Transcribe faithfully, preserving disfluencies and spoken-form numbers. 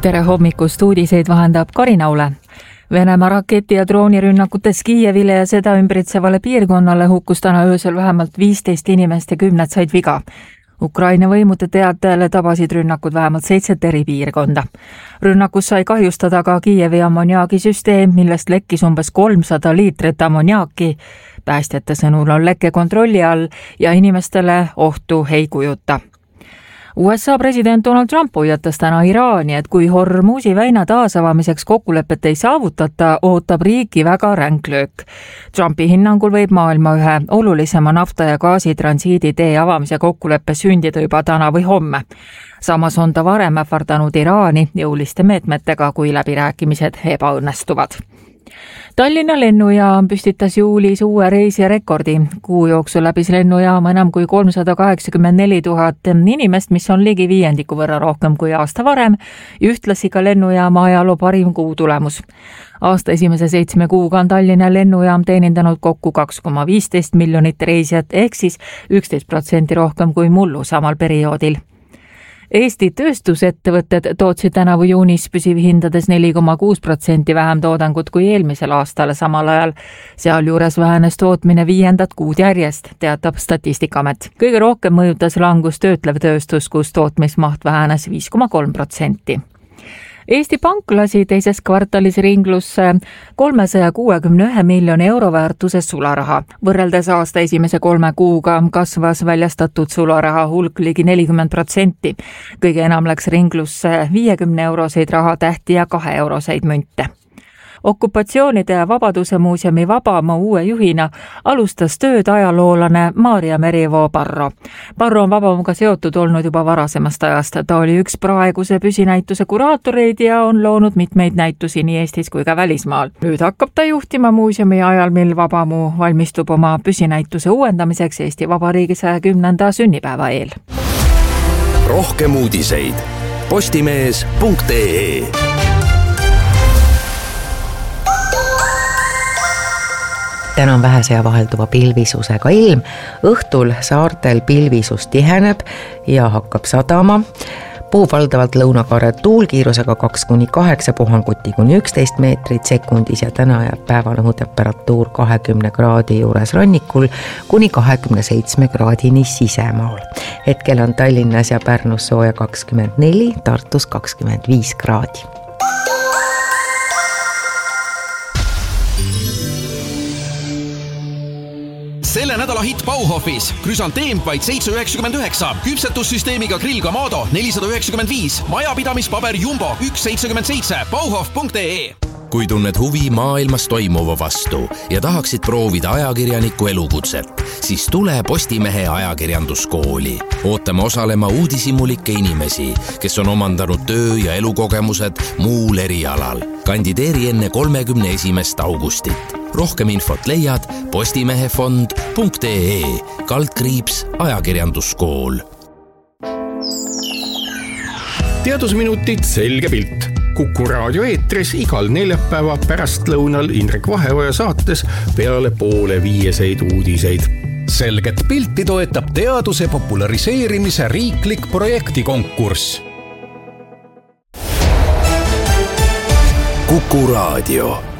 Tere hommikust, uudiseid vahendab Karina Ule. Venemaa raketi- ja droonirünnakutes Kiievile ja seda ümbritsevale piirkonnale hukkus täna öösel vähemalt viisteist inimest ja kümned said viga. Ukraina võimude teatajale tabasid rünnakud vähemalt seitset eri piirkonda. Rünnakus sai kahjustada ka Kiievi ammoniaagisüsteem, millest lekkis umbes kolmsada liitrit ammoniaaki. Päästjate sõnul on leke kontrolli all ja inimestele ohtu ei kujuta. U S A president Donald Trump hoiatas täna Iraani, et kui Hormuzi väina taasavamiseks kokkulepet ei saavutata, ootab riiki väga ränk löök. Trumpi hinnangul võib maailma ühe olulisema nafta ja gaasi transiidi tee avamise kokkuleppe sündida juba täna või homme. Samas on ta varem ähvardanud Iraani jõuliste meetmetega, kui läbirääkimised ebaõnnestuvad. Tallinna lennujaam püstitas juulis uue reisija rekordi. Kuu jooksul läbis lennujaama enam kui kolmsada kaheksakümmend neli tuhat inimest, mis on ligi viiendiku võrra rohkem kui aasta varem, ühtlasi ka lennujaama ajaloo parim kuu tulemus. Aasta esimese seitsme kuuga on Tallinna lennujaam teenindanud kokku kaks koma viisteist miljonit reisijat, ehk siis üksteist protsenti rohkem kui mullu samal perioodil. Eesti tööstusettevõtted tootsid tänavu juunis püsivhindades neli koma kuus protsenti vähem toodangut kui eelmisel aastal samal ajal. Sealjuures vähenes tootmine viiendat kuud järjest, teatab Statistikaamet. Kõige rohkem mõjutas langus töötlev tööstus, kus tootmismaht vähenes viis koma kolm protsenti. Eesti Pank lasi teises kvartalis ringlusse kolmesaja kuuekümne ühe miljoni euro väärtuses sularaha. Võrreldes aasta esimese kolme kuuga kasvas väljastatud sularaha hulk ligi nelikümmend protsenti. Kõige enam läks ringlusse viiekümne euroseid rahatähti ja kahe euroseid münte. Okupatsioonide ja Vabaduse muuseumi Vabamaa uue juhina alustas tööd ajaloolane Maarja Merivoo Parro. Parro on Vabamaaga seotud olnud juba varasemast ajast. Ta oli üks praeguse püsinäituse kuraatoreid ja on loonud mitmeid näitusi nii Eestis kui ka välismaal. Nüüd hakkab ta juhtima muuseumi ajal, mil Vabamu valmistub oma püsinäituse uuendamiseks Eesti Vabariigi saja kümnenda sünnipäeva eel. Rohkem uudiseid postimees punkt ee. Täna on vähese ja vahelduva pilvisusega ilm. Õhtul saartel pilvisus tiheneb ja hakkab sadama. Puhub valdavalt lõunakaare tuul kiirusega kaks kuni kaheksa, puhanguti kuni üksteist meetrit sekundis ja täna jääb päevane õhutemperatuur kahekümne kraadi juures rannikul kuni kahekümne seitsme kraadini sisemaal. Hetkel on Tallinnas ja Pärnus sooja kakskümmend neli, Tartus kakskümmend viis kraadi. Selle nädala hitt Bauhofis. Krüsanteem vaid seitse üheksakümmend üheksa. Küpsetussüsteemiga grill Kamado nelisada üheksakümmend viis. Majapidamispaber Jumbo üks seitsekümmend seitse. Bauhof punkt ee. Kui tunned huvi maailmas toimuva vastu ja tahaksid proovida ajakirjaniku elukutset, siis tule Postimehe ajakirjanduskooli. Ootame osalema uudishimulike inimesi, kes on omandanud töö- ja elukogemused muul erialal. Kandideeri enne kolmekümne esimest augustit. Rohkem infot leiad postimehefond punkt ee, kaldkriips ajakirjanduskool. Teadusminutid selge pilt. Kuku raadio eetris igal neljapäeva pärastlõunal Indrek Vaheoja saates peale poole viieseid uudiseid. Selget pilti toetab teaduse populariseerimise riiklik projektikonkurss. Kuku raadio.